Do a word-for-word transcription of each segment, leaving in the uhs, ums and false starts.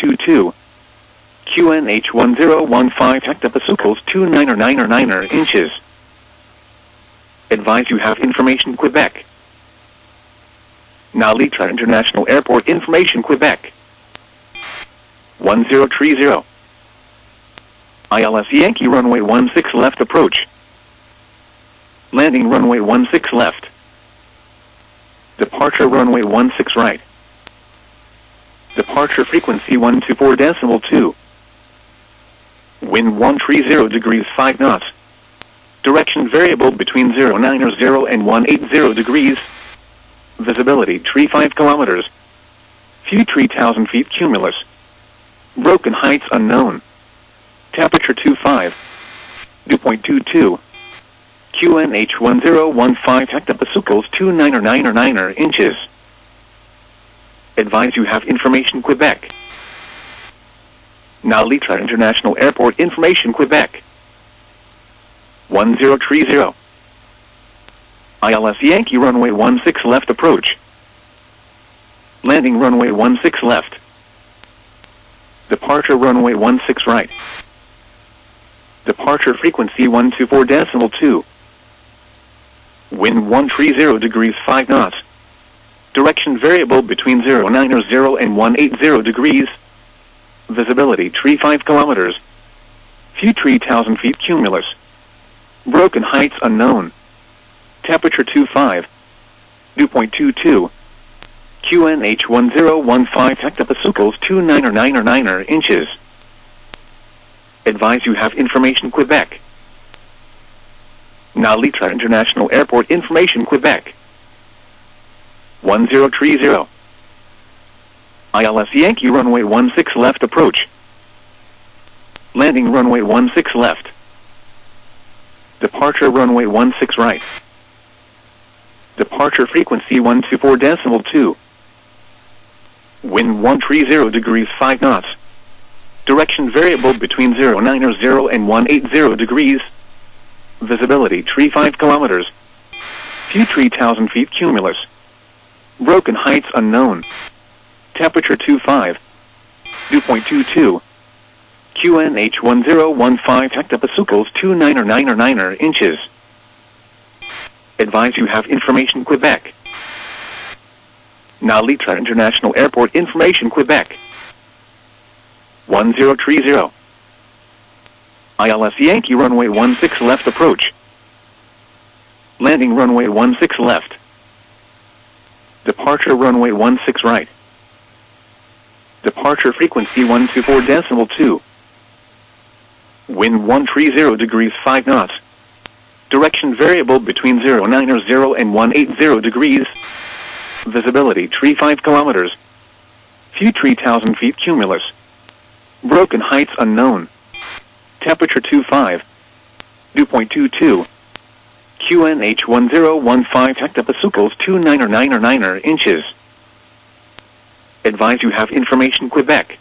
two two. Q N H one zero one five hectopascals two niner niner niner inches. Advise you have information Quebec. Nalitra International Airport information Quebec. one zero three zero. I L S Yankee runway one six left approach. Landing runway one six left. Departure runway one six right. Departure frequency one two four decimal two. Wind one three zero degrees five knots. Direction variable between zero nine zero and one eight zero degrees. Visibility three five kilometers. View three thousand feet cumulus. Broken heights unknown. Temperature two five. Dew point two two. Q N H one zero one five hectopascals two niner niner niner inches. Advise you have information Quebec. Nalitra International Airport information Quebec. one zero three zero. I L S Yankee runway one six left approach. Landing runway one six left. Departure runway one six right. Departure frequency one two four decimal two. Wind one three zero degrees five knots. Direction variable between zero nine zero and one eight zero degrees. Visibility three five kilometers. View three thousand feet cumulus. Broken heights unknown. Temperature two five. Dew point two two. Q N H one zero one five hectopascals two niner niner niner inches. Advise you have information Quebec. Nalitra International Airport information Quebec. one zero three zero. I L S Yankee runway one six left approach. Landing runway one six left. Departure runway one six right. Departure frequency one two four decimal two. Wind one three zero degrees five knots. Direction variable between zero nine zero and one eight zero degrees. Visibility three five kilometers. View three thousand feet cumulus. Broken heights unknown. Temperature two five. Dew point two two. Q N H one zero one five hectopascals two niner niner niner inches. Advise you have information Quebec. Nalitra International Airport information Quebec. one zero three zero. I L S Yankee runway one six left approach. Landing runway one six left. Departure runway one six right. Departure frequency one two four decimal two. Wind one three zero degrees five knots. Direction variable between zero nine zero and one eight zero degrees. Visibility three five kilometers. View three thousand feet cumulus. Broken heights unknown. Temperature two five. Dew point two two. Q N H one zero one five hectopascals two niner niner niner inches. Advise you have information Quebec.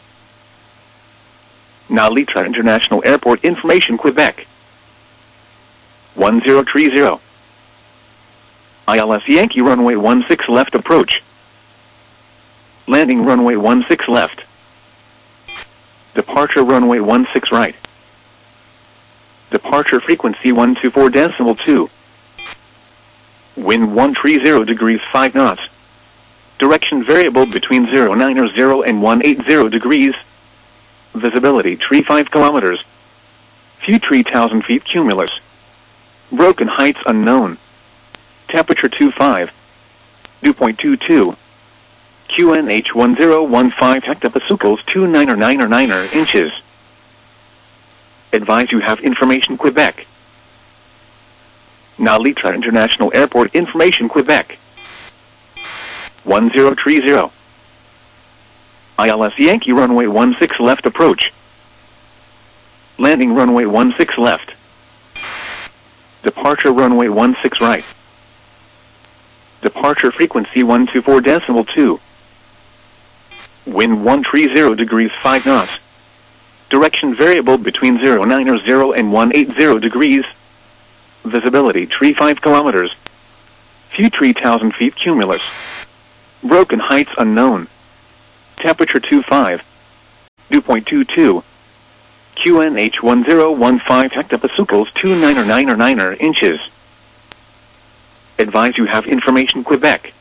Nalitra International Airport information Quebec. one zero three zero. I L S Yankee runway one six left approach. Landing runway one six left. Departure runway one six right. Departure frequency one two four decimal two. Wind one three zero degrees five knots. Direction variable between zero nine zero and one eight zero degrees. Visibility three five kilometers. View three thousand feet cumulus. Broken heights unknown. Temperature two five. Dew point two two. Q N H one zero one five hectopascals two niner niner niner inches. Advise you have information Quebec. Nalitra International Airport information Quebec. one zero three zero. I L S Yankee runway one six left approach. Landing runway one six left. Departure runway one six right. Departure frequency one two four decimal two. Wind one three zero degrees five knots. Direction variable between zero nine zero and one eight zero degrees. Visibility three five kilometers. View three thousand feet cumulus. Broken heights unknown. Temperature two five. Dew point two two. Q N H one zero one five hectopascals two niner niner niner inches. Advise you have information Quebec.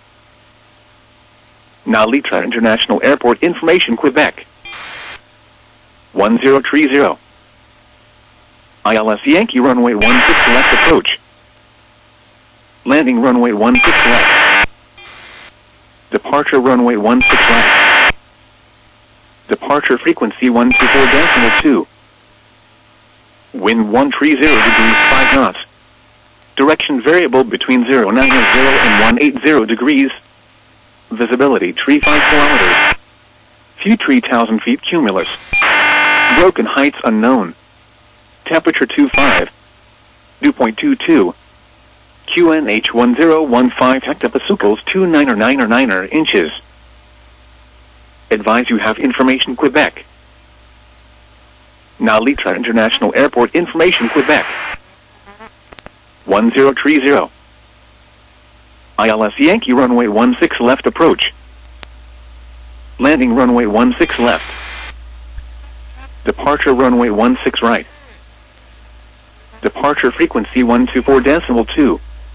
Now Litra International Airport information Quebec. one zero three zero. I L S Yankee runway one six left approach. Landing runway one six left. Departure runway one six left. Departure frequency one two four decimal two. Wind one three zero degrees five knots. Direction variable between zero nine zero and one eight zero degrees. Visibility three five kilometers. Few three thousand feet cumulus. Broken heights unknown. Temperature two five. Dew point two two. Q N H one zero one five hectopascals two niner niner niner inches. Advise you have information Quebec. Now Litra International Airport information Quebec. one zero three zero. I L S Yankee runway one six left approach. Landing runway one six left. Departure runway one six right. Departure frequency one two four decimal two.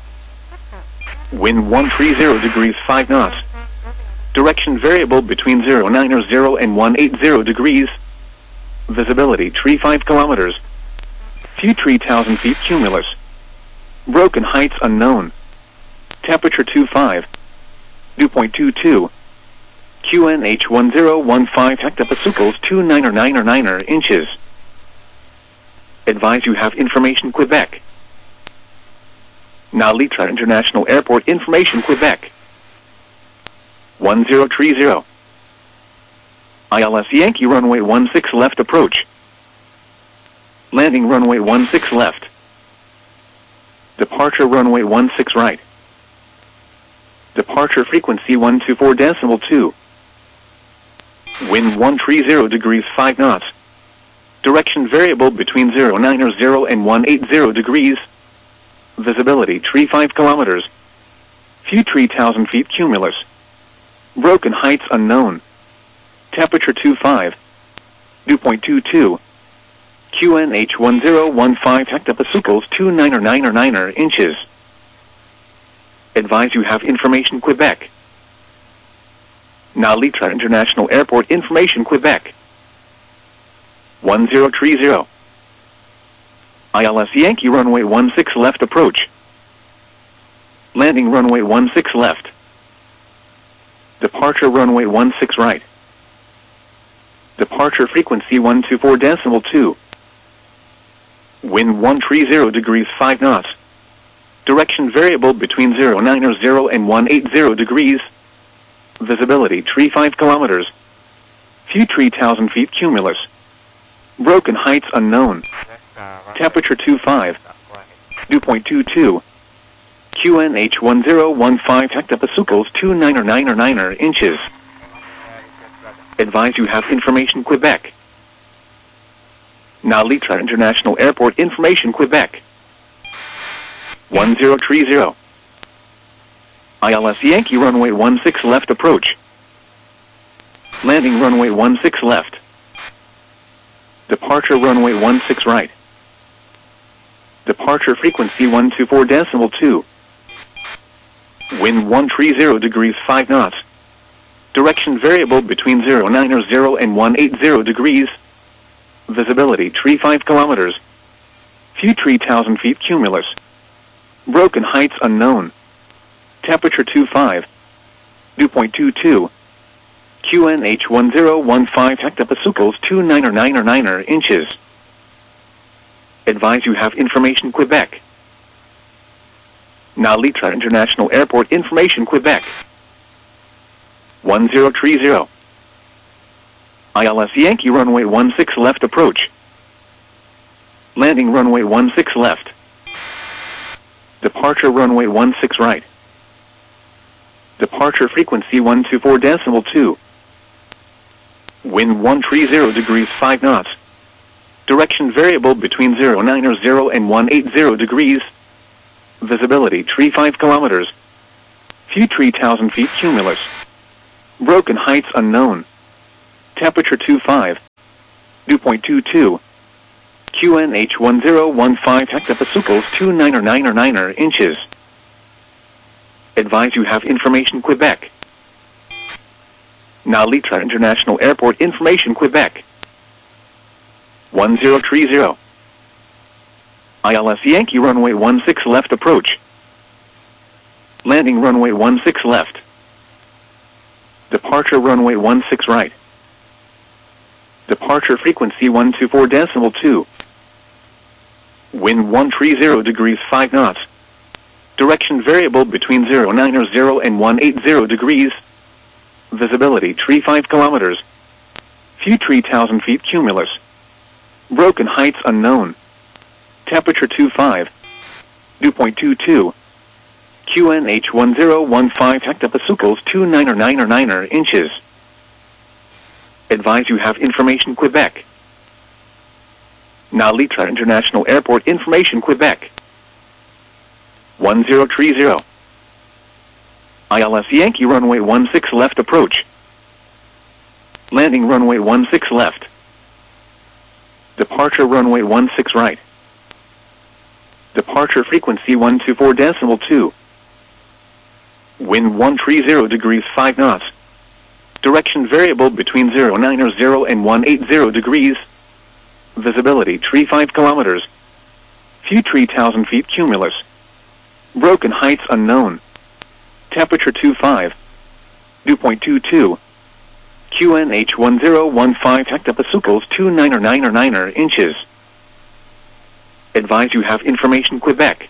Wind one three zero degrees five knots. Direction variable between zero nine zero and one eight zero degrees. Visibility three five kilometers. Few three thousand feet cumulus. Broken heights unknown. Temperature two five. Dew point two two. Q N H one zero one five hectopascals two niner niner niner inches. Advise you have information Quebec. Now Litra International Airport information Quebec. one zero three zero. I L S Yankee runway one six left approach. Landing runway one six left. Departure runway one six right. Departure frequency one two four decimal two. Wind one three zero degrees five knots. Direction variable between zero nine zero and one eight zero degrees. Visibility three five kilometers. Few three thousand feet cumulus. Broken heights unknown. Temperature two five. Dew point two two. Q N H one zero one five hectopascals two niner niner niner inches. Advise you have information Quebec. Now Litra International Airport information Quebec. one zero three zero. I L S Yankee runway one six left approach. Landing runway one six left. Departure runway one six right. Departure frequency one two four decimal two. Wind one three zero degrees five knots. Direction variable between zero nine zero and one eight zero degrees. Visibility three five kilometers. Few three thousand feet cumulus. Broken heights unknown. Temperature two five. Dew point two two. Q N H one zero one five hectopascals two niner niner niner inches. Advise you have information Quebec. Now Litra International Airport information Quebec. one zero three zero. I L S Yankee runway one six left approach. Landing runway one six left. Departure runway one six right. Departure frequency one two four decimal two. Wind one three zero degrees five knots. Direction variable between zero nine zero and one eight zero degrees. Visibility three five kilometers. Few three thousand feet cumulus. Broken heights unknown. Temperature two five. Dew point two two. Q N H one zero one five hectopascals two niner niner niner inches. Advise you have information Quebec. Now Litra International Airport information Quebec. one zero three zero. I L S Yankee runway one six left approach. Landing runway one six left. Departure runway one six right. Departure frequency one two four decimal two. Wind one three zero degrees five knots. Direction variable between zero nine zero and one eight zero degrees. Visibility three five kilometers. Few three thousand feet cumulus. Broken heights unknown. Temperature two five. two point two two. Q N H one zero one five hectopascals two niner niner niner inches. Advise you have information Quebec. Nalitra International Airport information Quebec. one zero three zero. I L S Yankee runway one six left approach. Landing runway one six left. Departure runway one six right. Departure frequency one two four decimal two. Wind one three zero degrees five knots. Direction variable between zero nine zero and one eight zero degrees. Visibility three five kilometers. Few three thousand feet cumulus. Broken heights unknown. Temperature two five. two point two two. Q N H one zero one five hectopascals two niner niner niner inches. Advise you have information Quebec. Nalitra International Airport information Quebec. one zero three zero. I L S Yankee runway one six left approach. Landing runway one six left. Departure runway one six right. Departure frequency one two four decimal two. Wind one three zero degrees five knots. Direction variable between zero nine zero and one eight zero degrees. Visibility three five kilometers. Few three thousand feet cumulus. Broken heights unknown. Temperature two five. two point two two. Q N H one zero one five hectopascals two niner niner niner inches. Advise you have information Quebec.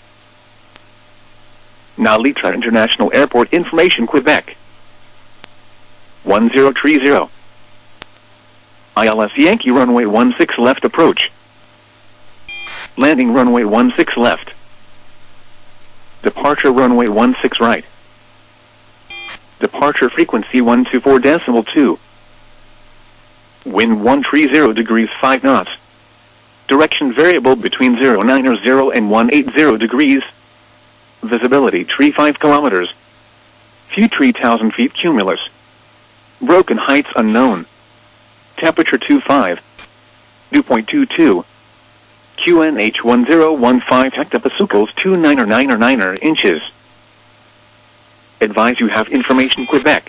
Nalitra International Airport information Quebec. one zero three zero. I L S Yankee runway one six left approach. Landing runway one six left. Departure runway one six right. Departure frequency one two four decimal two. Wind one three zero degrees five knots. Direction variable between zero nine zero and one eight zero degrees. Visibility three five kilometers. Few three thousand feet cumulus. Broken heights unknown. Temperature two five. two point two two. Q N H one zero one five hectopascals two niner niner niner inches. Advise you have information Quebec.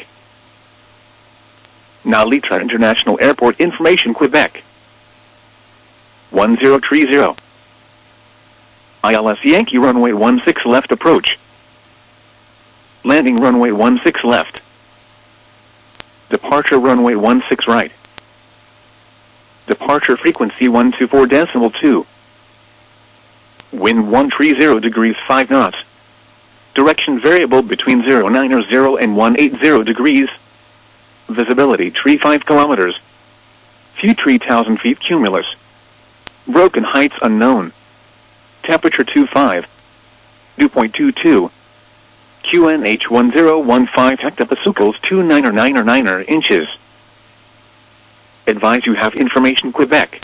Nalitra International Airport information Quebec. one zero three zero. I L S Yankee runway one six left approach. Landing runway one six left. Departure runway one six right. Departure frequency one two four decimal two. Wind one three zero degrees five knots. Direction variable between zero nine zero and one eight zero degrees. Visibility three five kilometers. Few three thousand feet cumulus. Broken heights unknown. Temperature two five. two point two two. Q N H one zero one five hectopascals two niner niner niner inches. Advise you have information Quebec.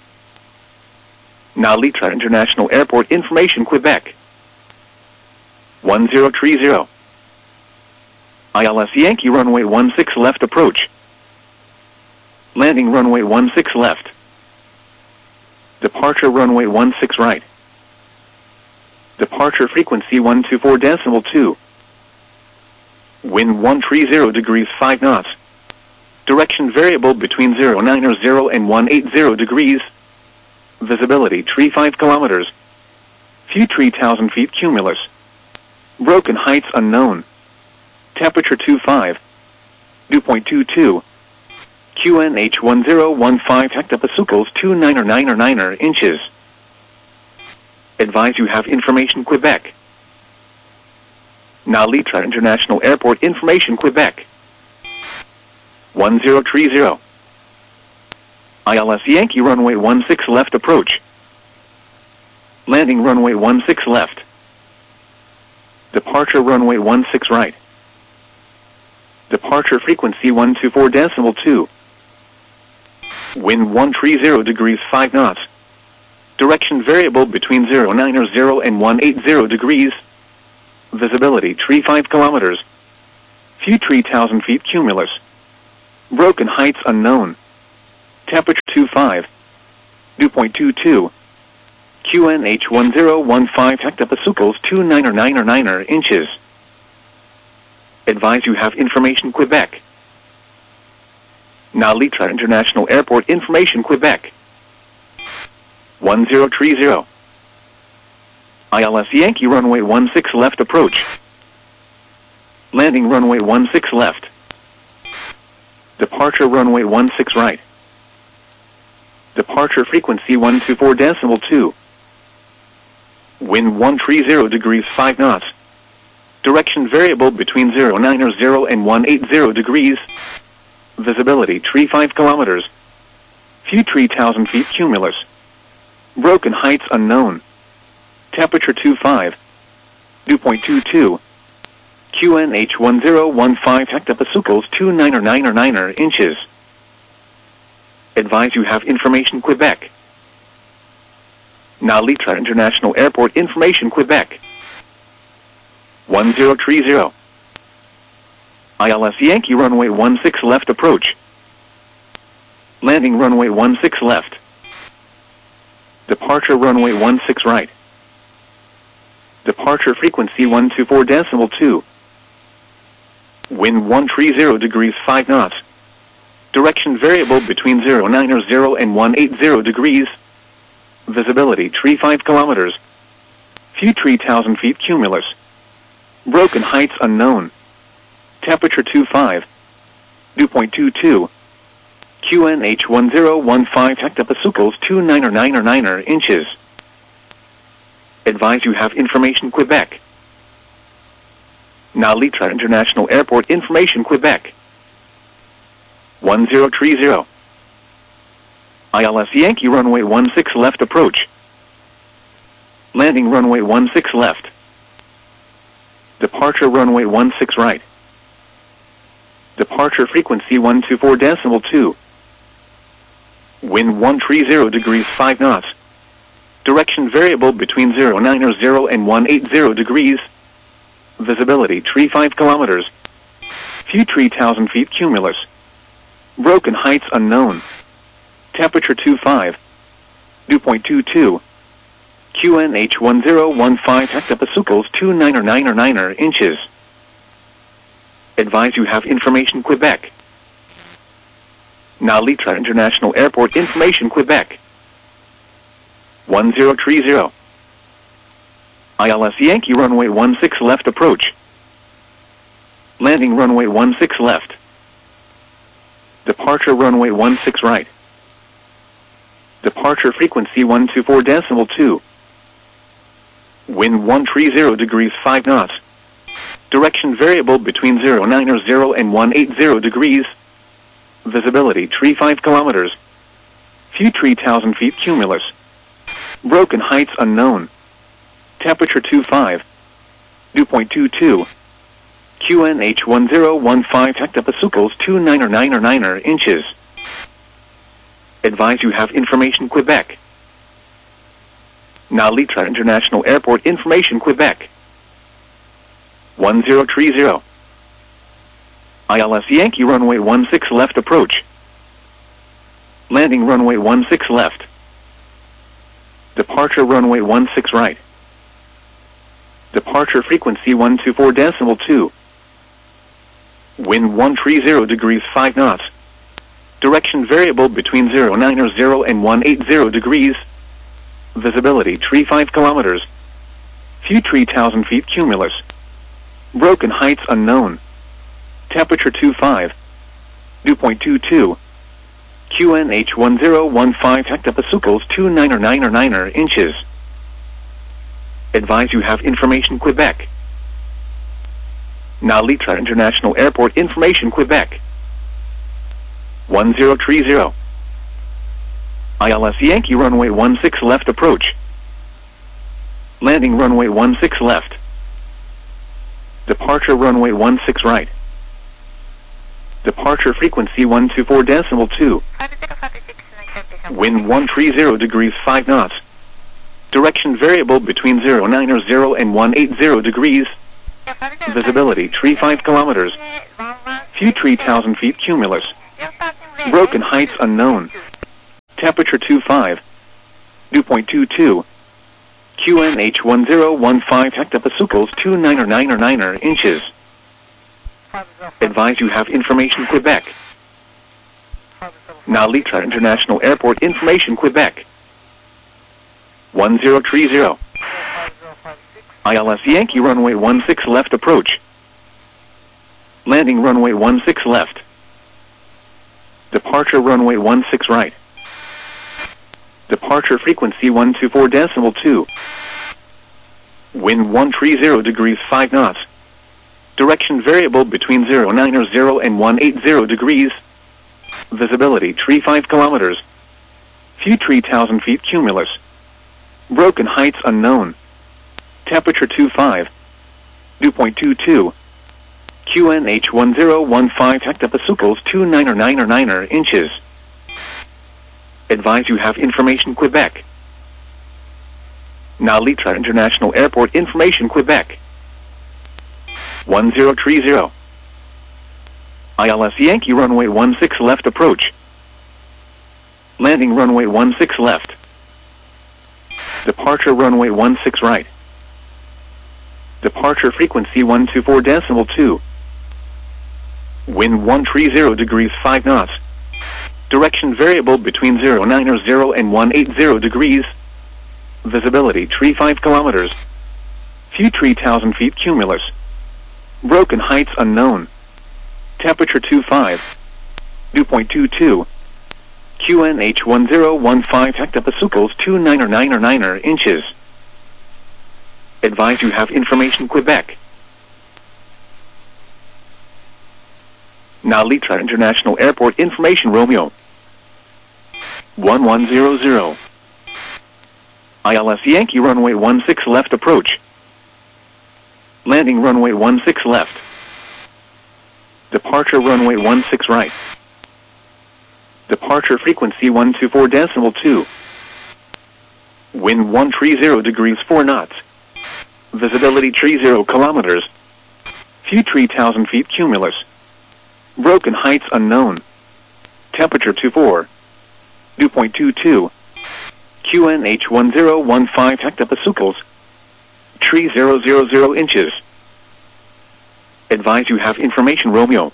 Nalitra International Airport information Quebec. one zero three zero. I L S Yankee runway one six left approach. Landing runway one six left. Departure runway one six right. Departure frequency one two four decimal two. Wind one three zero degrees five knots. Direction variable between zero nine zero and one eight zero degrees. Visibility three five kilometers. Few three thousand feet cumulus. Broken heights unknown. Temperature two five. two point two two. Q N H one zero one five hectopascals two niner niner niner inches. Advise you have information Quebec. Nalitra International Airport information Quebec. one zero three zero. I L S Yankee runway one six left approach. Landing runway one six left. Departure runway one six right. Departure frequency one two four decimal two. Wind one three zero degrees five knots. Direction variable between zero nine zero and one eight zero degrees. Visibility three five kilometers. Few three thousand feet cumulus. Broken heights unknown. Temperature two five. Dew point two two. Q N H one zero one five hectopascals two niner niner niner inches. Advise you have information Quebec. Now Litra International Airport information Quebec. one zero three zero. I L S Yankee runway one six left approach. Landing runway one six left. Departure runway one six right. Departure frequency one two four decimal two. Wind one three zero degrees five knots. Direction variable between zero nine zero and one eight zero degrees. Visibility three five kilometers. View three thousand feet cumulus. Broken heights unknown. Temperature two five. Dew point two two. Q N H one zero one five hectopascals two niner niner niner inches. Advise you have information Quebec. Now Litra International Airport information Quebec. one zero three zero. I L S Yankee runway one six left approach. Landing runway one six left. Departure runway one six right. Departure frequency one two four decimal two. Wind one three zero degrees five knots. Direction variable between zero nine zero and one eight zero degrees. Visibility three five kilometers. View three thousand feet cumulus. Broken heights unknown. Temperature two five. Dew point two two. Q N H one zero one five hectopascals two niner niner niner inches. Advise you have information Quebec. Now Litra International Airport information Quebec. one zero three zero. I L S Yankee runway one six left approach. Landing runway one six left. Departure runway one six right. Departure frequency one two four decimal two. Wind one three zero degrees five knots. Direction variable between zero nine zero and one eight zero degrees. Visibility three five kilometers. View three thousand feet cumulus. Broken heights unknown. Temperature two five. Dew point two two. Q N H one zero one five hectopascals two niner niner niner inches. Advise you have information Quebec. Now Litra International Airport information Quebec. one zero three zero. I L S Yankee runway one six left approach. Landing runway one six left. Departure runway one six right. Departure frequency one two four decimal two. Wind one three zero degrees five knots. Direction variable between zero nine zero and one eight zero degrees. Visibility three five kilometers. View three thousand feet cumulus. Broken heights unknown. Temperature two five. Dew point two two. Q N H one zero one five hectopascals two niner niner niner inches. Advise you have information Quebec. Now Litra International Airport information Quebec. one zero three zero. I L S Yankee runway one six left approach. Landing runway one six left. Departure runway one six right. Departure frequency one two four decimal two. Wind one three zero degrees five knots. Direction variable between zero nine zero and one eight zero degrees. Visibility three five kilometers. View three thousand feet cumulus. Broken heights unknown. Temperature two five. Dew point two two. Q N H one zero one five hectopascals two niner niner niner inches. Advise you have information Quebec. Now Litra International Airport information Quebec. one zero three zero. I L S Yankee runway one six left approach. Landing runway one six left. Departure runway one six right. Departure frequency one two four decimal two. Wind one three zero degrees five knots. Direction variable between zero nine zero and one eight zero degrees. Visibility three five kilometers. View three thousand feet cumulus. Broken heights unknown. Temperature two five. Dew point two two. Q N H one zero one five hectopascals two niner niner niner inches. Advise you have information Quebec. Nalitra International Airport information Quebec. one zero three zero. I L S Yankee runway one six left approach. Landing runway one six left. Departure runway one six right. Departure frequency one two four decimal two. Wind one three zero degrees five knots. Direction variable between zero nine zero and one eight zero degrees. Visibility three five kilometers. Few three thousand feet cumulus. Broken heights unknown. Temperature two five. Dew point two two. Q N H one zero one five hectopascals two niner niner niner inches. Advise you have information Quebec. Nalitra International Airport information Quebec. one zero three zero. I L S Yankee runway one six left approach. Landing runway one six left. Departure runway one six right. Departure frequency one two four decimal two. Wind one three zero degrees five knots. Direction variable between zero nine zero and one eight zero degrees. Visibility three five kilometers. Few three thousand feet cumulus. Broken heights unknown. Temperature two five. Dew point two two. Q N H one zero one five hectopascals two niner niner niner inches. Advise you have information Quebec. Nalitra International Airport information Romeo. one one zero zero. I L S Yankee runway one six left approach. Landing runway one six left. Departure runway one six right. Departure frequency one two four decimal two. Wind one three zero degrees four knots. Visibility three zero kilometers. Few three thousand feet cumulus. Broken heights unknown. Temperature two four. Dew point two two. Q N H one zero one five hectopascals. three thousand inches. Advise you have information Romeo.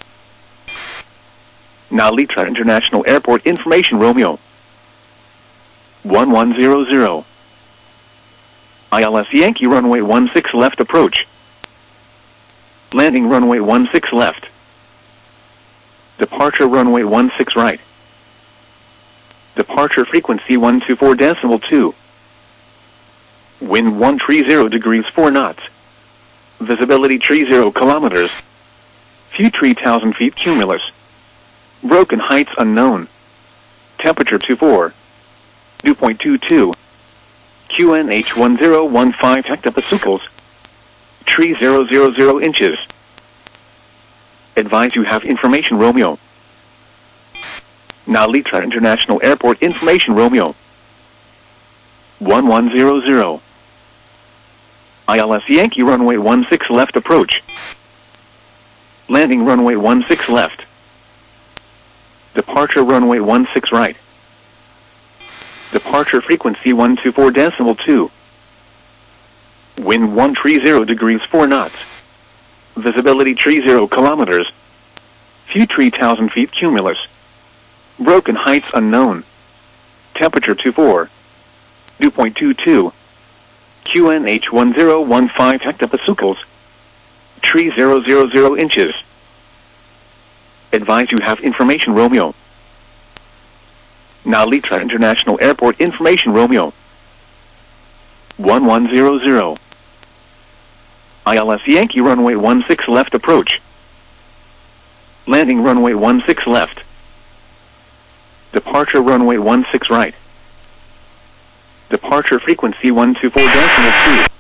Nalitra International Airport information Romeo. one one zero zero. I L S Yankee runway one six left approach. Landing runway one six left. Departure runway one six right. Departure frequency one two four decimal two. Wind one three zero degrees four knots. Visibility three zero kilometers. Few three thousand feet cumulus. Broken heights unknown. Temperature two four. Dew point two two. Q N H one zero one five hectopascals. three thousand inches. Advise you have information Romeo. Nalitra International Airport information Romeo. one one zero zero. I L S Yankee runway one six left approach. Landing runway one six left. Departure runway one six right. Departure frequency one two four decimal two. Wind one three zero degrees four knots. Visibility three zero kilometers. Few three thousand feet cumulus. Broken heights unknown. Temperature two four. Dew point two two. Q N H one zero one five hectopascals. three thousand inches. Advise you have information Romeo. Nalitra International Airport information Romeo. one one zero zero. I L S Yankee runway one six left approach. Landing runway one six left. Departure runway one six right. Departure frequency one two four decimal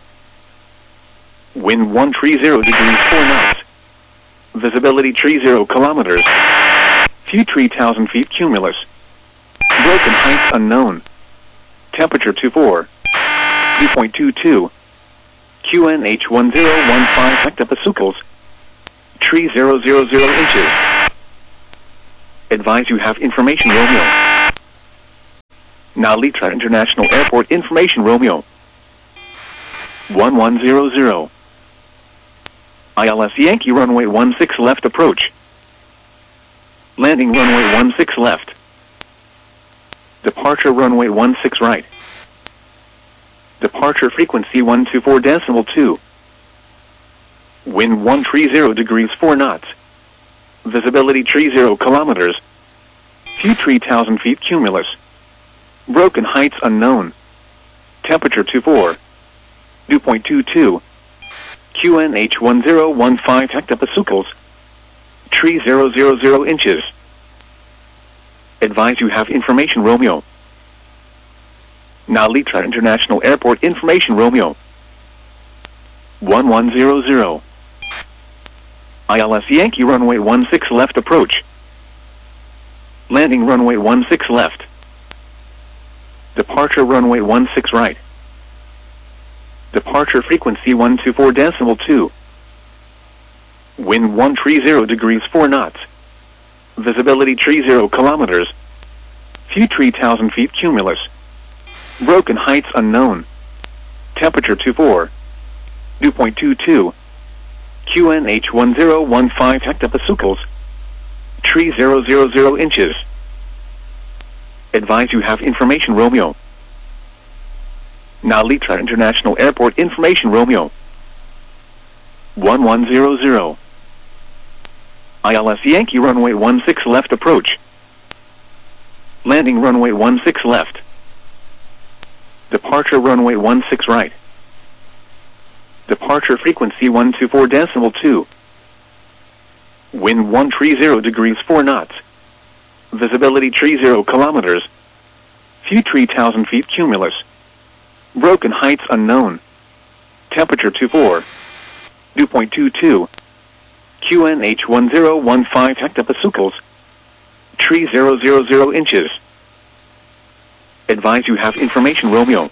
two. Wind one three zero degrees four knots. Visibility three zero kilometers. Few three thousand feet cumulus. Broken heights unknown. Temperature two four. Dew point two two. Q N H one zero one five hectopascals. three thousand inches. Advise you have information Romeo. Nalitra International Airport information Romeo. one one zero zero. I L S Yankee runway one six left approach. Landing runway one six left. Departure runway one six right. Departure frequency one two four decimal two. Wind one three zero degrees four knots. Visibility three zero kilometers. View three thousand feet cumulus. Broken heights unknown. Temperature two four. Dew point two two. Q N H one zero one five hectopascals. three thousand inches. Advise you have information Romeo. Nalitra International Airport information Romeo. one one zero zero. I L S Yankee runway one six left approach. Landing runway one six left. Departure runway one six right. Departure frequency one two four decimal two. Wind one three zero degrees four knots. Visibility three zero kilometers. View three thousand feet cumulus. Broken heights unknown. Temperature two four. Dew point two two. Q N H one zero one five hectopascals. three thousand inches. Advise you have information Romeo. Nalitra International Airport information Romeo. one one zero zero. I L S Yankee runway one six left approach. Landing runway one six left. Departure runway one six right. Departure frequency one two four decimal two. Wind one three zero degrees four knots. Visibility three zero kilometers. View three thousand feet cumulus. Broken heights unknown. Temperature two four. Dew point two two. Q N H one zero one five hectopascals. three thousand inches. Advise you have information Romeo.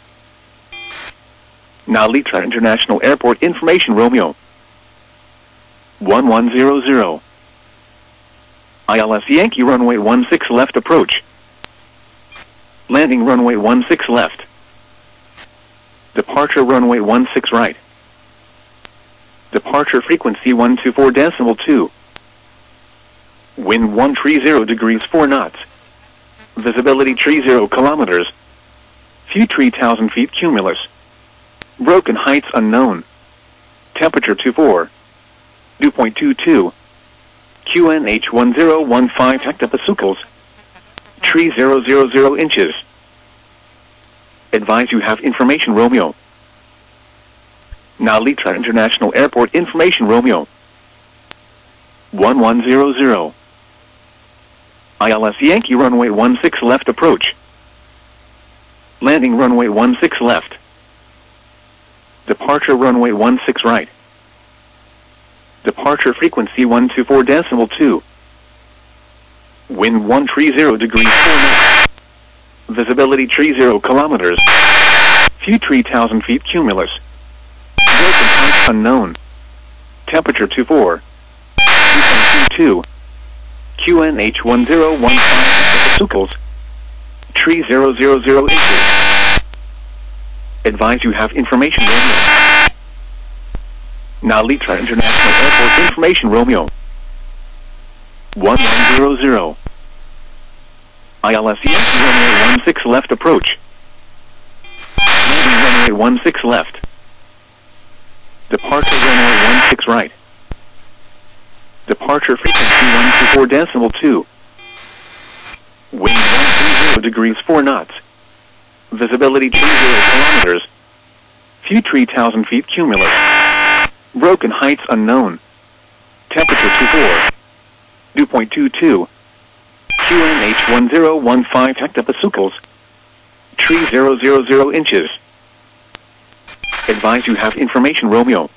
Nalitra International Airport information Romeo. one one zero zero. I L S Yankee runway one six left approach. Landing runway one six left. Departure runway one six right. Departure frequency one two four decimal two. Wind one three zero degrees four knots. Visibility three zero kilometers. View three thousand feet cumulus. Broken heights unknown. Temperature two four. Dew point two two. Q N H one zero one five hectopascals. three thousand inches. Advise you have information Romeo. Nalitra International Airport information Romeo. one one zero zero. I L S Yankee runway one six left approach. Landing runway one six left. Departure runway one six right. Departure frequency one two four decimal two. Wind one three zero degrees four knots. Visibility three zero kilometers. View three thousand feet cumulus. Broken heights unknown. Temperature two four. Dew point two two. Q N H one zero one five hectopascals. three thousand inches. Advise you have information Romeo. Nalitra International Airport information Romeo. one one zero zero. I L S Yankee runway one six left approach. Landing runway one six left. Departure runway one six right. Departure frequency one two four decimal two. Wind one three zero degrees four knots. Visibility three zero kilometers. View three thousand feet cumulus. Broken heights unknown. Temperature two four. Dew point two two. Q N H one zero one five hectopascals. three thousand inches. Advise you have information Romeo.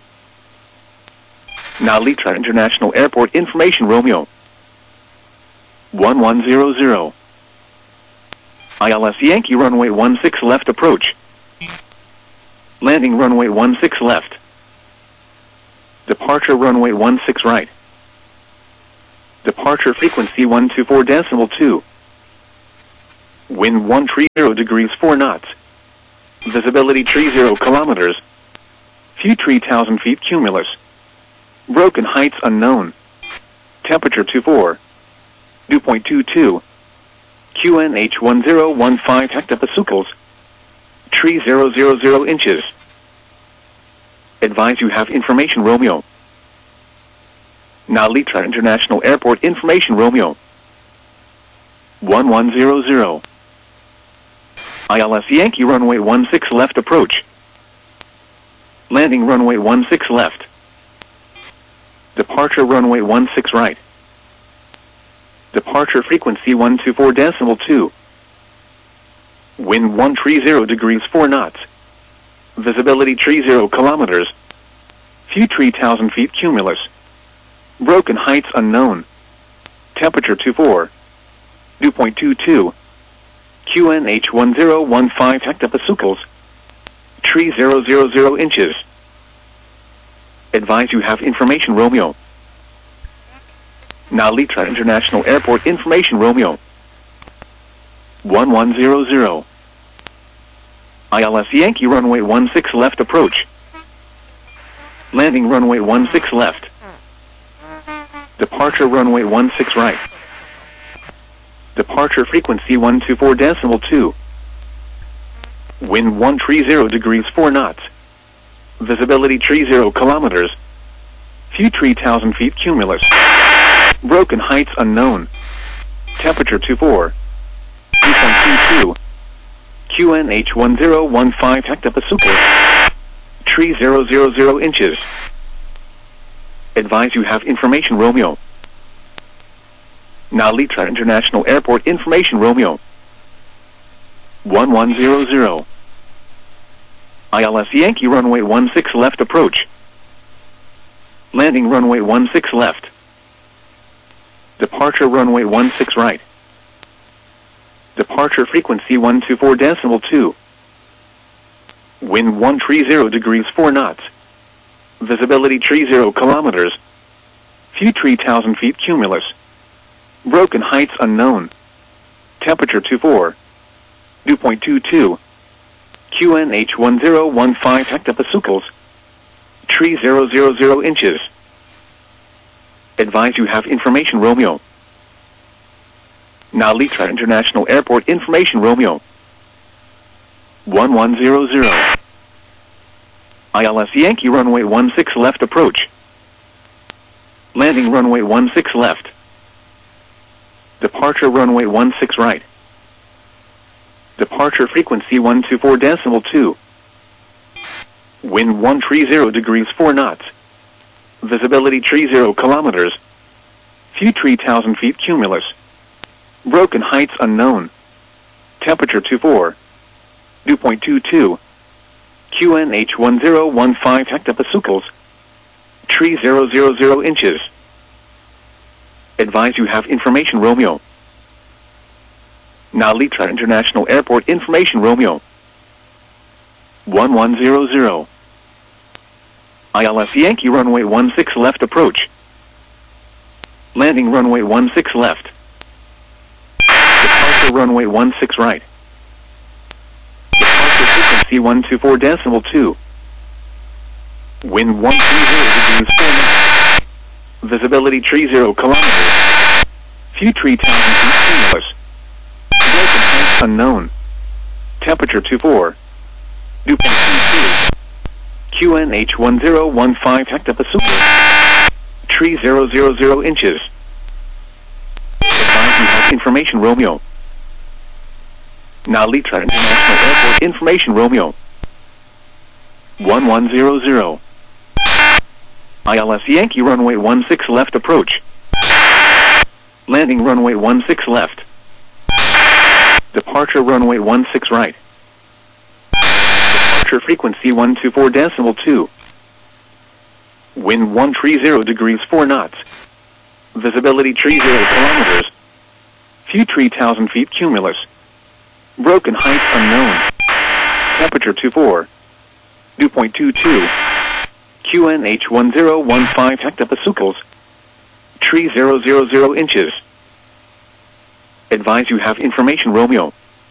Nalitra International Airport information Romeo. one one zero zero. I L S Yankee runway one six left approach. Landing runway one six left. Departure runway one six right. Departure frequency one two four decimal two. Wind one tree zero degrees four knots. Visibility tree zero kilometers. Few tree thousand feet cumulus. Broken heights unknown. Temperature two four. Dew point two two. Q N H one zero one five hectopascals. Tree zero zero zero inches. Advise you have information Romeo. Nalitra International Airport information Romeo. one one zero zero. I L S Yankee runway one six left approach. Landing runway one six left. Departure runway one six right. Departure frequency one two four decimal two. Wind one tree zero degrees four knots. Visibility tree zero kilometers. Few tree thousand feet cumulus. Broken heights unknown. Temperature two four. Dew point two two. Q N H one zero one five hectopascals. Tree zero zero zero inches. Advise you have information Romeo. Nalitra International Airport information Romeo. one one zero zero. I L S Yankee runway one six left approach. Landing runway one six left. Departure runway one six right. Departure frequency one two four decimal two. Wind one tree zero degrees four knots. Visibility tree zero kilometers. Few tree thousand feet cumulus. Broken heights unknown. Temperature two four. Dew point two two. Q N H one zero one five hectopascals. Tree zero zero zero inches. Advise you have information Romeo. Nalitra International Airport information Romeo. one one zero zero. I L S Yankee runway one six left approach. Landing runway one six left. Departure runway one six right. Departure frequency one two four decimal two. Wind one tree zero degrees four knots. Visibility tree zero kilometers. Few tree thousand feet cumulus. Broken heights unknown. Temperature two four. Dew point two two. Q N H one zero one five hectopascals. Tree zero zero zero inches. Advise you have information Romeo. Nalitra International Airport information Romeo. one one zero zero. I L S Yankee runway one six left approach. Landing runway one six left. Departure runway one six right. Departure frequency one two four decimal two. Wind one tree zero degrees four knots. Visibility tree zero kilometers. Few tree thousand feet cumulus. Broken heights unknown. Temperature two four. Dew point two two. Q N H one zero one five hectopascals. Tree zero zero zero inches. Advise you have information Romeo. Nalitra International Airport information Romeo. one one zero zero. I L S Yankee runway one six left approach. Landing runway one six left. Departure runway one six right. Departure frequency one two four decimal two. Wind one three zero degrees four knots. Visibility tree zero kilometers. Few tree thousand feet cumulus. Broken heights unknown. Temperature two four. Dew point two two. Q N H one zero one five hectopascals. Tree zero zero zero inches. Advise you have information Romeo. Nalitra International Airport information Romeo. one one zero zero. I L S Yankee runway one six left approach. Landing runway one six left. Departure runway one six right. Departure frequency one two four decimal two. Wind one tree zero degrees four knots. Visibility tree zero kilometers. Few tree thousand feet cumulus. Broken heights unknown. Temperature two four. Dew point two two. Q N H one zero one five hectopascals. Tree zero zero zero inches. Advise you have information Romeo.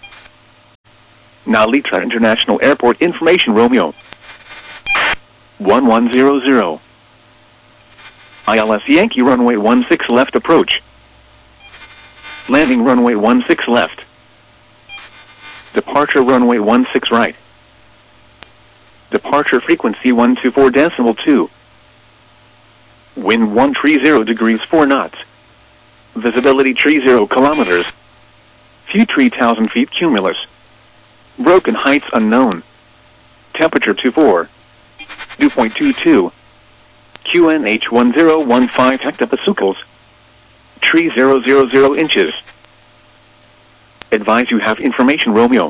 Nalitra International Airport information Romeo. one one zero zero. I L S Yankee runway one six left approach. Landing runway one six left. Departure runway one six right. Departure frequency one two four decimal two. Wind one three zero degrees four knots. Visibility three zero kilometers. View three thousand feet cumulus. Broken heights unknown. Temperature two four. Dew point two two. Q N H one zero one five hectopascals. Tree zero zero zero inches. Advise you have information Romeo.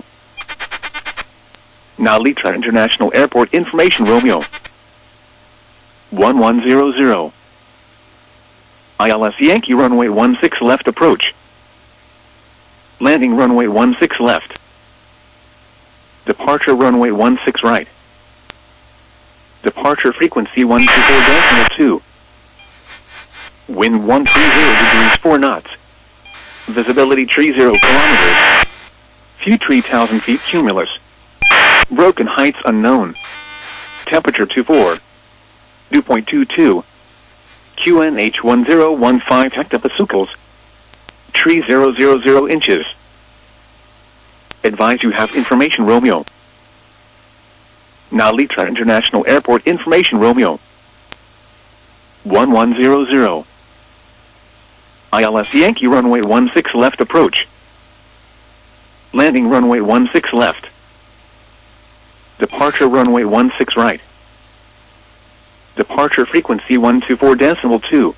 Nalitra International Airport information Romeo. one one zero zero. I L S Yankee runway one six left approach. Landing runway one six left. Departure runway one six right. Departure frequency one two four decimal two. Wind one three zero degrees four knots. Visibility three zero kilometers. View three thousand feet cumulus. Broken heights unknown. Temperature two four. Dew point two two. Q N H one zero one five hectopascals. Tree zero zero zero inches. Advise you have information Romeo. Nalitra International Airport information Romeo. one one zero zero. I L S Yankee runway one six left approach. Landing runway one six left. Departure runway one six right. Departure frequency one two four decimal two.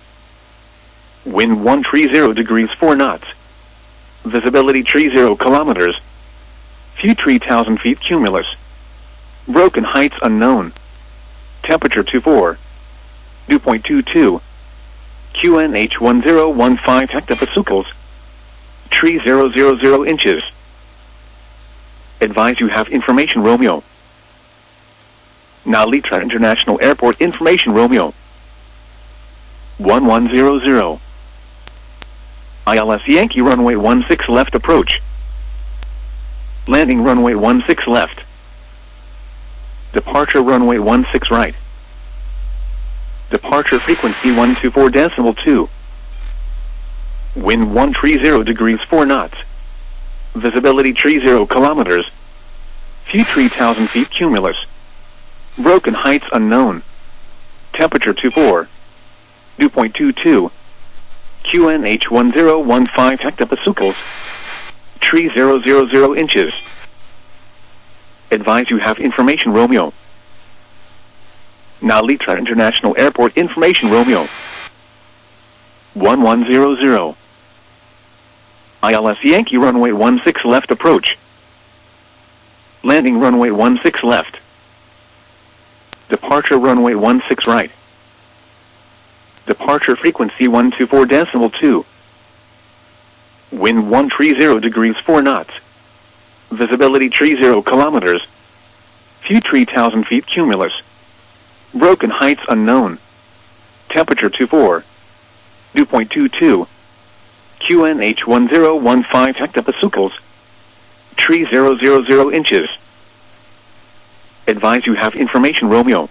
Wind one three zero degrees four knots. Visibility three zero kilometers. View three thousand feet cumulus. Broken heights unknown. Temperature two four. Dew point two two. Q N H one zero one five hectopascals. Tree zero zero zero inches. Advise you have information Romeo. Nalitra International Airport information Romeo. one one zero zero. I L S Yankee runway one six left approach. Landing runway one six left. Departure runway one six right. Departure frequency one two four decimal two. Wind one three zero degrees four knots. Visibility three zero kilometers. View three thousand feet cumulus. Broken heights unknown. Temperature two four. Dew point two two. Q N H one zero one five hectopascals. Tree zero zero zero inches. Advise you have information Romeo. Nalitra International Airport information Romeo. one one zero zero. I L S Yankee runway one six left approach. Landing runway one six left. Departure runway one six right. Departure frequency one two four decimal two. Wind one three zero degrees four knots. Visibility three zero kilometers. View three thousand feet cumulus. Broken heights unknown. Temperature two four. Dew point two two. Q N H one zero one five hectopascals. Tree zero zero zero inches. Advise you have information Romeo.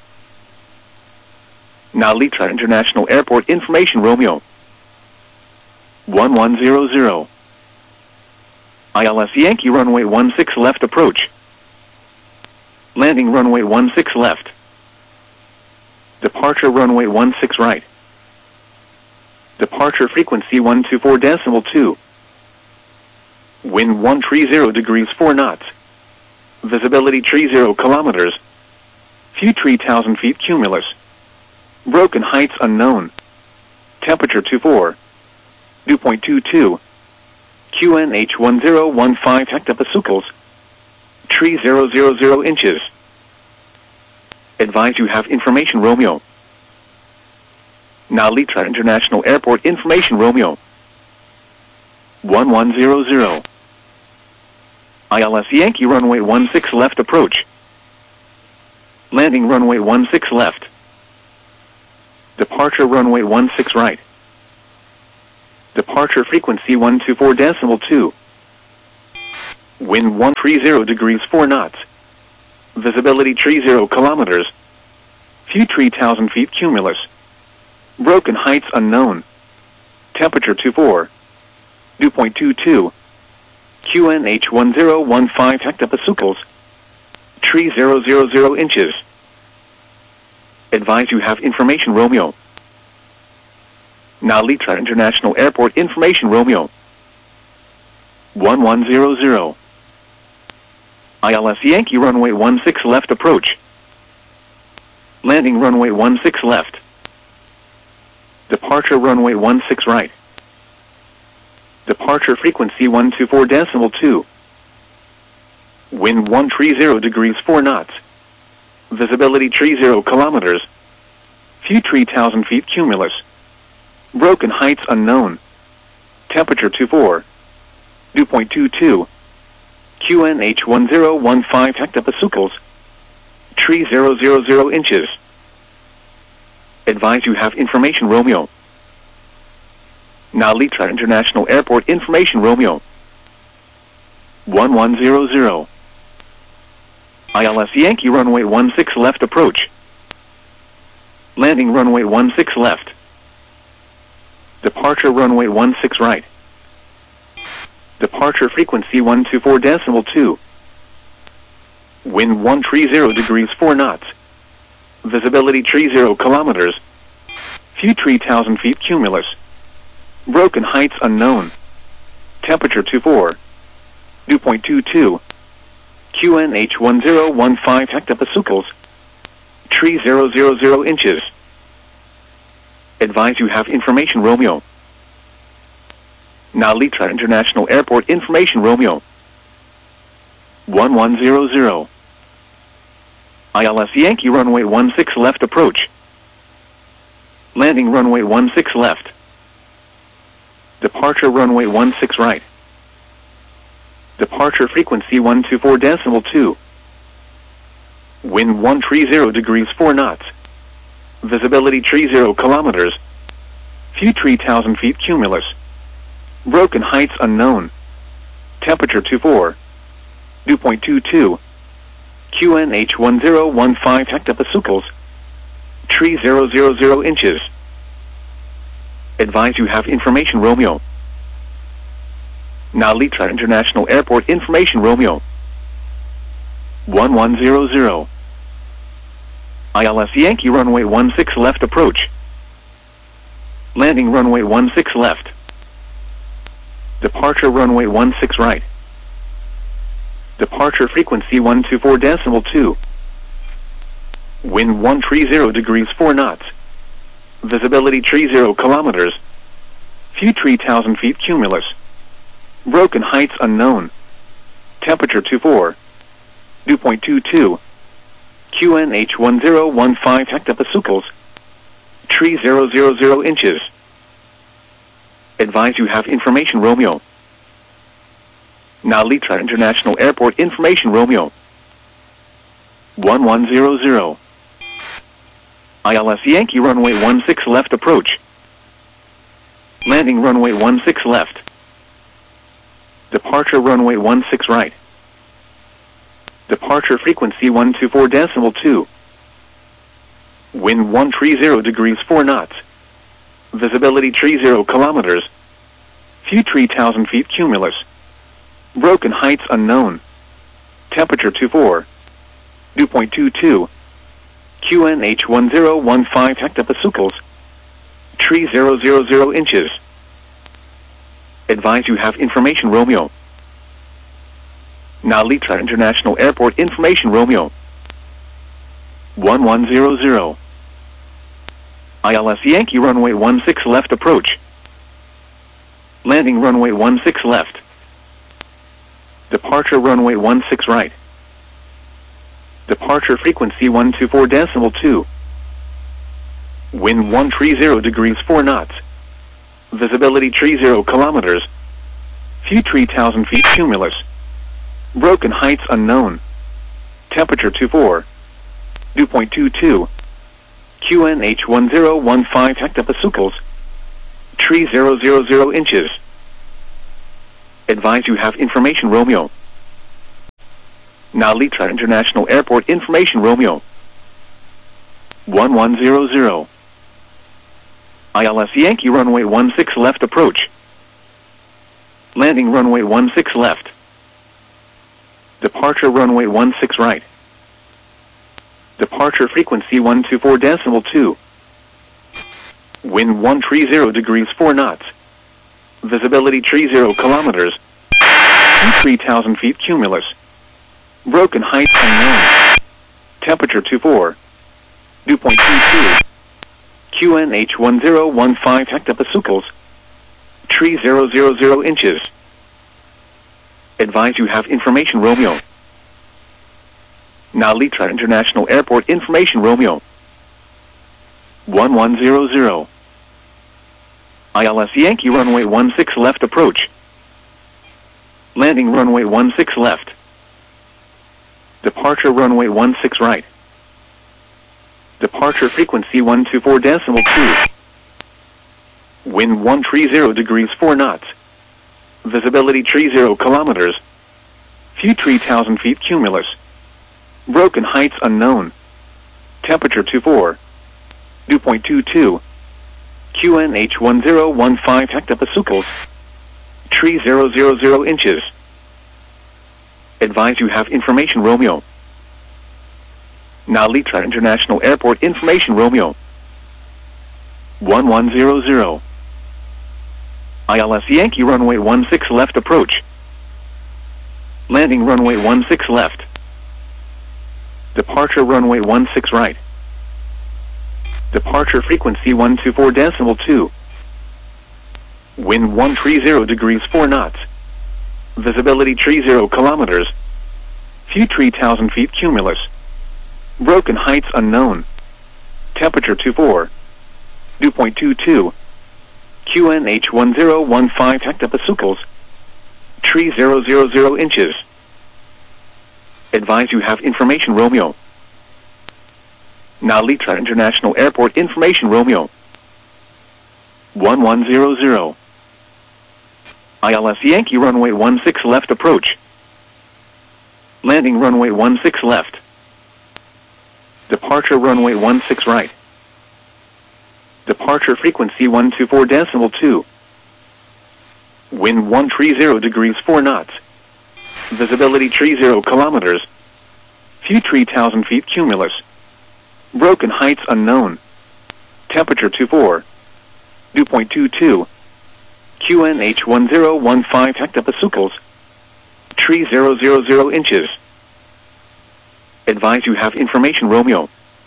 Nalitra International Airport information Romeo. one one zero zero. I L S Yankee runway one six left approach. Landing runway one six left. Departure runway one six right. Departure frequency one two four decimal two. Wind one three zero degrees four knots. Visibility three zero kilometers. View three thousand feet cumulus. Broken heights unknown. Temperature two four. Dew point two two. Q N H one zero one five hectopascals. Tree zero zero zero inches. Advise you have information Romeo. Nalitra International Airport information Romeo. one one zero zero. I L S Yankee runway one six left approach. Landing runway one six left. Departure runway one six right. Departure frequency one two four decimal two. Wind one three zero degrees four knots. Visibility three zero kilometers. View three thousand feet cumulus. Broken heights unknown. Temperature two four. Dew point two two. Q N H one zero one five hectopascals. Tree zero zero zero inches. Advise you have information Romeo. Now Litra International Airport information Romeo. one one zero zero. I L S Yankee runway one six left approach. Landing runway one six left. Departure runway one six right. Departure frequency one two four decimal two. Wind one three zero degrees four knots. Visibility three zero kilometers. View three thousand feet cumulus. Broken heights unknown. Temperature two four. Dew point two two. Q N H one zero one five hectopascals. Tree zero zero zero inches. Advise you have information Romeo. Now Litra International Airport information Romeo. one one zero zero. I L S Yankee runway one six left approach. Landing runway one six left. Departure runway one six right. Departure frequency one two four decimal two. Wind one three zero degrees four knots. Visibility three zero kilometers. View three thousand feet cumulus. Broken heights unknown. Temperature two four. Dew point two two. Q N H one zero one five hectopascals. Tree zero zero zero inches. Advise you have information Romeo. Now Litra International Airport information Romeo. one one zero zero. I L S Yankee runway one six left approach. Landing runway one six left. Departure runway one six right. Departure frequency one two four decimal two. Wind one three zero degrees four knots. Visibility three zero kilometers. View three thousand feet cumulus. Broken heights unknown. Temperature two four. Dew point two two. Q N H one zero one five hectopascals. Tree zero zero zero inches. Advise you have information Romeo. Now Litra International Airport information Romeo. one one zero zero. I L S Yankee runway one six left approach. Landing runway one six left. Departure runway one six right. Departure frequency one two four decimal two. Wind one three zero degrees four knots. Visibility three zero kilometers. View three thousand feet cumulus. Broken heights unknown. Temperature two four. Dew point two two. Q N H one zero one five hectopascals. Tree zero zero zero inches. Advise you have information Romeo. Now Litra International Airport information Romeo. one one zero zero. I L S Yankee runway one six left approach. Landing runway one six left. Departure runway one six right. Departure frequency one two four decimal two. Wind one three zero degrees four knots. Visibility three zero kilometers. View three thousand feet cumulus. Broken heights unknown. Temperature two four. Dew point two two. Q N H one zero one five hectopascals. Tree zero zero zero inches. Advise you have information Romeo. Now Litra International Airport information Romeo. one one zero zero. I L S Yankee runway one six left approach. Landing runway one six left. Departure runway one six right. Departure frequency one two four decimal two. Wind one three zero degrees four knots. Visibility three zero kilometers. View three thousand feet cumulus. Broken heights unknown. Temperature two four. Dew point two two. Q N H one zero one five hectopascals. Tree zero zero zero inches. Advise you have information Romeo. Now Litra International Airport information Romeo. one one zero zero. I L S Yankee runway one six left approach. Landing runway one six left. Departure runway one six right. Departure frequency one two four decimal two. Wind one three zero degrees four knots. Visibility three zero kilometers. three thousand feet cumulus. Broken height unknown. Temperature two four. Dew point two two. Q N H one zero one five hectopascals. three thousand inches. Advise you have information Romeo. Now Litra International Airport information Romeo. one one zero zero. I L S Yankee runway one six left approach. Landing runway one six left. Departure runway one six right. Departure frequency one two four decimal two. Wind one three zero degrees four knots. Visibility three zero kilometers. Few three thousand feet cumulus. Broken heights unknown. Temperature two four. Dew point two two. Q N H one zero one five hectopascals. three thousand inches. Advise you have information Romeo. Now Litra International Airport information Romeo. one one zero zero. I L S Yankee runway one six left approach. Landing runway one six left. Departure runway one six right. Departure frequency one two four decimal two. Wind one three zero degrees four knots. Visibility three zero kilometers. Few three thousand feet cumulus. Broken heights unknown. Temperature two four. Dew point two two. Q N H one zero one five hectopascals. three thousand inches. Advise you have information Romeo. Now Litra International Airport information Romeo. one one zero zero. I L S Yankee runway one six left approach. Landing runway one six left. Departure runway one six right. Departure frequency one two four decimal two. Wind one three zero degrees four knots. Visibility three zero kilometers. Few three thousand feet cumulus. Broken heights unknown. Temperature two four. Dew point two two. Q N H one zero one five hectopascals. three thousand inches. Advise you have information Romeo.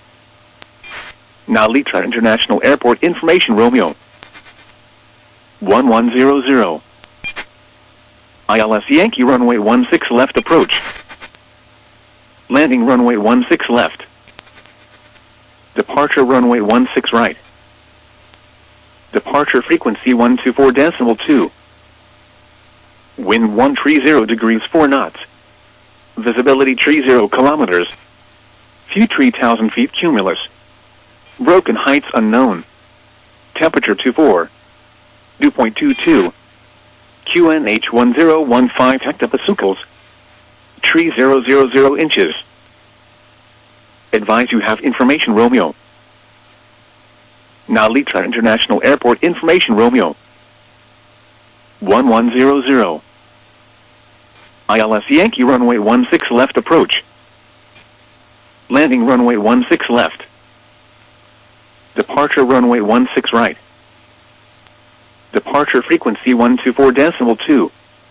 Now Litra International Airport information Romeo. one one zero zero. I L S Yankee runway one six left approach. Landing runway one six left. Departure runway one six right. Departure frequency one two four decimal two. Wind one three zero degrees four knots. Visibility three zero kilometers. Few three thousand feet cumulus. Broken heights unknown. Temperature two four. Dew point two two. Q N H one zero one five hectopascals. three thousand inches. Advise you have information Romeo. Now Litra International Airport information Romeo. one one zero zero. I L S Yankee runway one six left approach. Landing runway one six left. Departure runway one six right. Departure frequency one two four decimal two.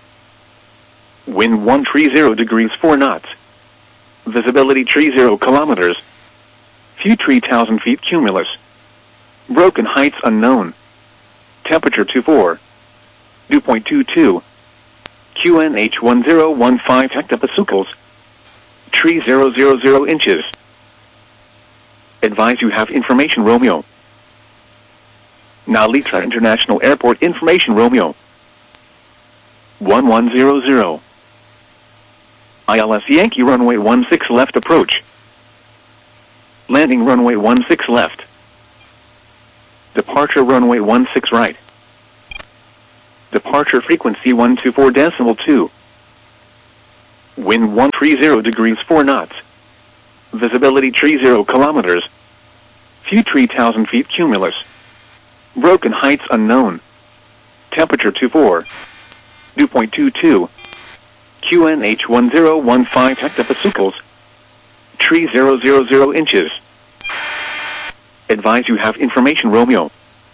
Wind one three zero degrees four knots. Visibility three zero kilometers. Few three thousand feet cumulus. Broken heights unknown. Temperature two four. Dew point two two. Q N H one zero one five hectopascals. three thousand inches. Advise you have information Romeo. Now Litra International Airport information Romeo. one one zero zero. I L S Yankee runway one six left approach. Landing runway one six left. Departure runway one six right. Departure frequency one two four decimal two. Wind one three zero degrees four knots. Visibility three zero kilometers. View three thousand feet cumulus. Broken heights unknown. Temperature two four. Dew point two two. Q N H one zero one five hectopascals. Tree zero zero zero inches. Advise you have information Romeo.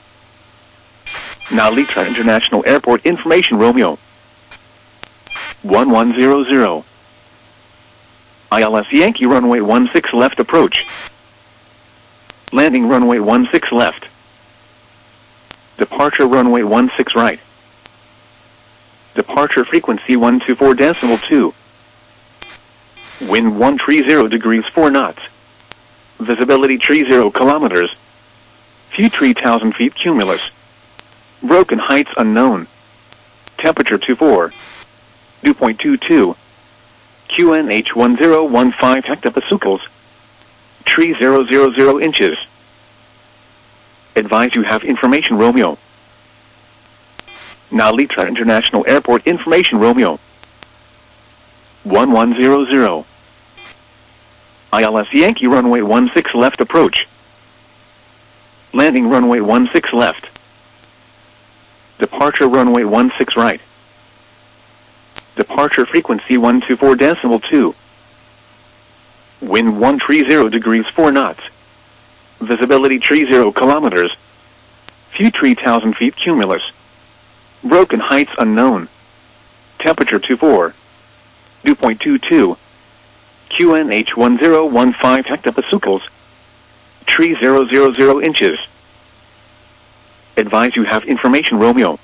Nalitra International Airport information Romeo. one one zero zero. I L S Yankee runway one six left approach. Landing runway one six left. Departure runway one six right. Departure frequency one two four decimal two. Wind one three zero degrees four knots. Visibility three zero kilometers. View three thousand feet cumulus. Broken heights unknown. Temperature two four. Dew point two two. Q N H one zero one five hectopascals. Tree zero zero zero inches. Advise you have information Romeo. Nalitra International Airport information Romeo. one one zero zero. I L S Yankee runway one six left approach. Landing runway one six left. Departure runway one six right. Departure frequency one two four decimal two. Wind one three zero degrees four knots. Visibility three zero kilometers. View three thousand feet cumulus. Broken heights unknown. Temperature two four. Dew point two two. Q N H one zero one five hectopascals. Tree zero zero zero inches. Advise you have information Romeo.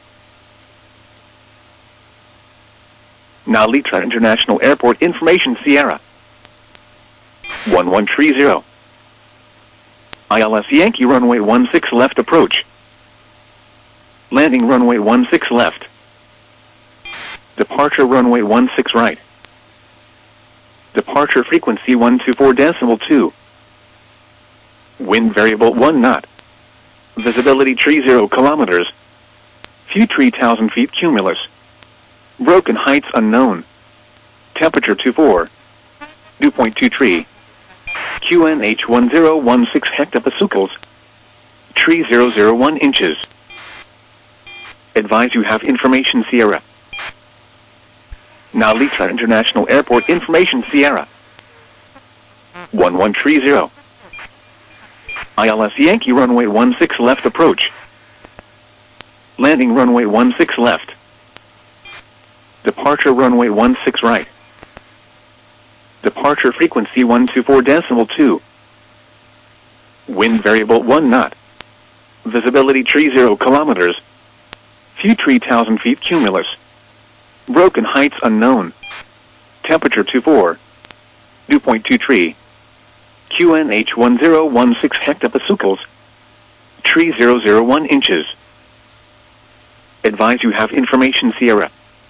Nalitra International Airport information Sierra. one one three zero. I L S Yankee runway one six left approach. Landing runway one six left. Departure runway one six right. Departure frequency one two four decimal two. Wind variable one knot. Visibility three zero kilometers. View three thousand feet cumulus. Broken heights unknown. Temperature two four. Dew point two three. Q N H one zero one six hectopascals. Tree zero zero one inches. Advise you have information Sierra. Nalitra International Airport information Sierra. one one three zero. I L S Yankee runway one six left approach. Landing runway one six left. Departure runway one six right. Departure frequency one two four decimal two. Wind variable one knot. Visibility three zero kilometers. View three thousand feet cumulus. Broken heights unknown. Temperature two four. Dew point two three. Q N H one zero one six hectopascals. Tree zero zero one inches. Advise you have information Sierra.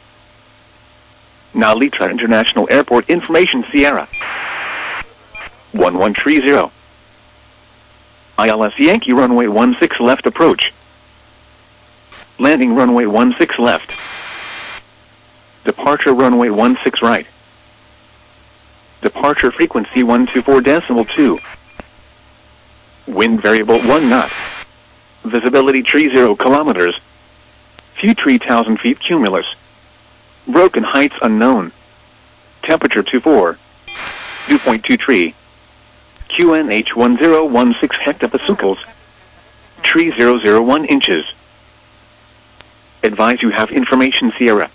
Nalitra International Airport information Sierra. one one three zero. I L S Yankee runway one six left approach. Landing runway one six left. Departure runway one six right. Departure frequency one two four decimal two. Wind variable one knot. Visibility three zero kilometers. View three thousand feet cumulus. Broken heights unknown. Temperature two four. Dew point two three. Q N H one zero one six hectopascals. Tree zero zero one inches. Advise you have information Sierra.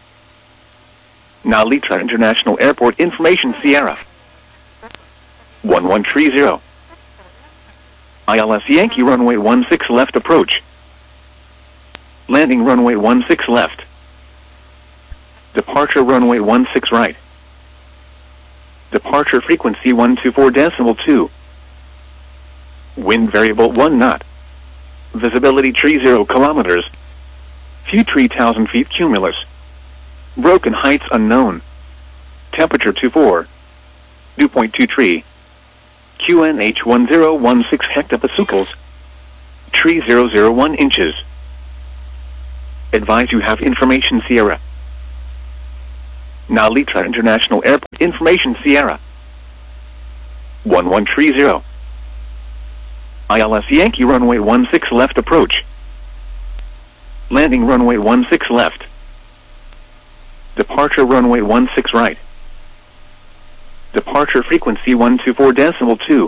Nalitra International Airport information Sierra. one one three zero. I L S Yankee runway one six left approach. Landing runway one six left. Departure runway one six right. Departure frequency one two four decimal two. Wind variable one knot. Visibility three zero kilometers. View three thousand feet cumulus. Broken heights unknown. Temperature two four. Dew point two three. Q N H one zero one six hectopascals. Tree zero zero one inches. Advise you have information Sierra. Nalitra International Airport information Sierra. one one three zero. I L S Yankee runway one six left approach. Landing runway one six left. Departure runway one six right. Departure frequency one two four decimal two.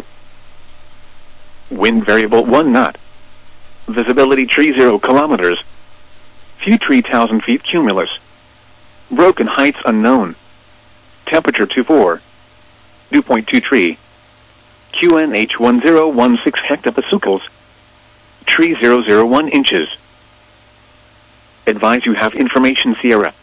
Wind variable one knot. Visibility three zero kilometers. Few three thousand feet cumulus. Broken heights unknown. Temperature two four. Dew point two three. Q N H one zero one six hectopascals. Tree zero zero one inches. Advise you have information Sierra.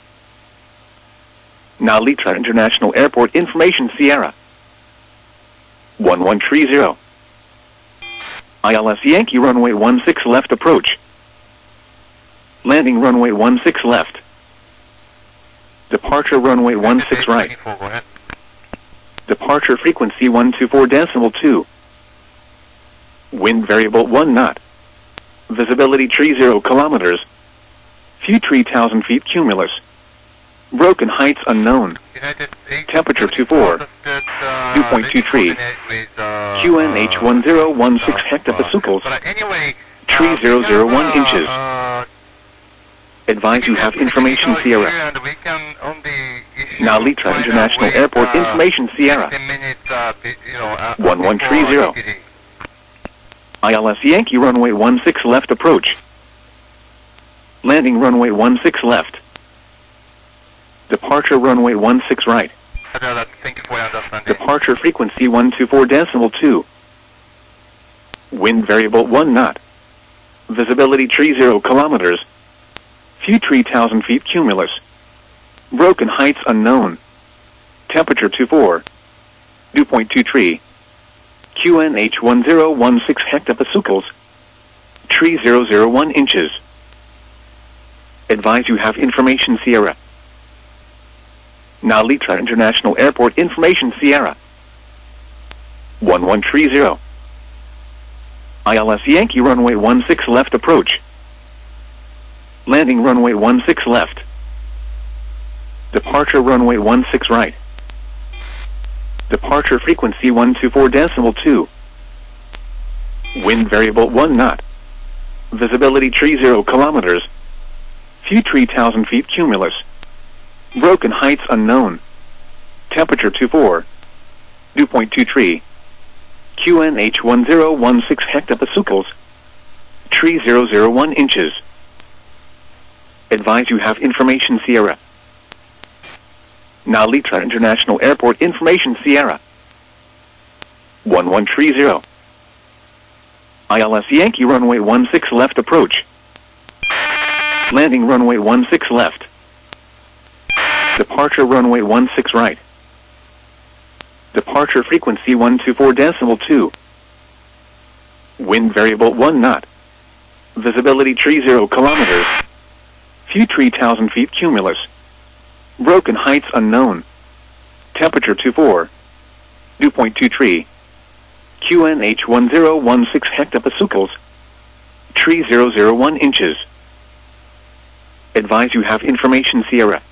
Nalitra International Airport information Sierra. one one three zero. I L S Yankee runway one six left approach. Landing runway one six left. Departure runway one six right. Departure frequency one two four decimal two. Wind variable one knot. Visibility three zero kilometers. Few three thousand feet cumulus. Broken heights unknown. Temperature two four. Dew point two three. Q N H one zero one six hectopascals. Tree zero zero one inches. Advise you have information Sierra. Nalitra International Airport information Sierra. one one three zero. I L S Yankee runway one six left approach. Landing runway one six left. Departure runway one six right. Thank you for your understanding. Departure frequency one two four decimal two. Wind variable one knot. Visibility three zero kilometers. Few three thousand feet cumulus. Broken heights unknown. Temperature two four. Dew point two three. Q N H one zero one six hectopascals. Tree zero zero one inches. Advise you have information Sierra. Nalitra International Airport information Sierra. one one three zero. I L S Yankee runway one six left approach. Landing runway one six left. Departure runway one six right. Departure frequency one two four decimal two. Wind variable one knot. Visibility three zero kilometers. Few three thousand feet cumulus. Broken heights unknown. Temperature two four. Dew point two three. Q N H one zero one six hectopascals. Tree zero zero one inches. Advise you have information Sierra. Nalitra International Airport information Sierra. one one three zero. I L S Yankee runway one six left approach. Landing runway one six left. Departure runway one six right. Departure frequency one two four decimal two. Wind variable one knot. Visibility three zero kilometers. Few three thousand feet cumulus. Broken heights unknown. Temperature two four. Dew point two three. Q N H one zero one six hectopascals. Tree zero zero one inches. Advise you have information Sierra.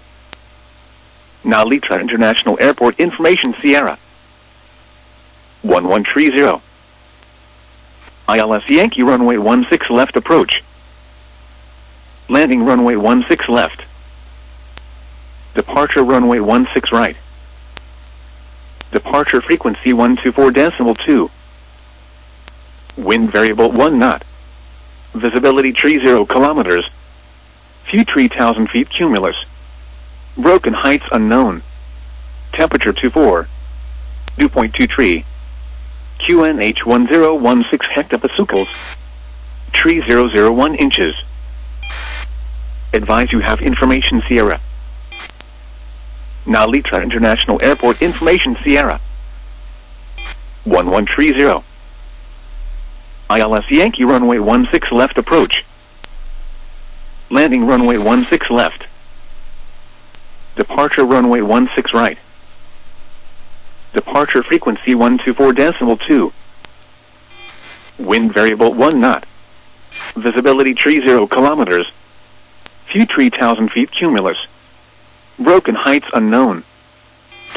Nalitra International Airport information Sierra. one one three zero. I L S Yankee runway one six left approach. Landing runway one six left. Departure runway one six right. Departure frequency one two four decimal two. Wind variable one knot. Visibility three zero kilometers. Few three thousand feet cumulus. Broken heights unknown. Temperature two four. Dew point two three. Q N H one zero one six hectopascals. Tree zero zero one inches. Advise you have information Sierra. Nalitra International Airport information Sierra. one one three zero. I L S Yankee runway one six left approach. Landing runway one six left. Departure runway one six right. Departure frequency one two four decimal two. Wind variable one knot. Visibility three zero kilometers. Few three thousand feet cumulus. Broken Heights unknown.